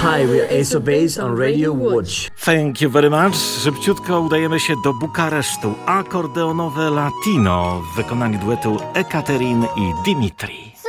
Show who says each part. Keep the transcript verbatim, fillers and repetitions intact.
Speaker 1: Hi, we are Ace of Base on Radio Łódź.
Speaker 2: Thank you very much. Szybciutko udajemy się do Bukaresztu. Akordeonowe Latino w wykonaniu duetu Ekaterin i Dimitri.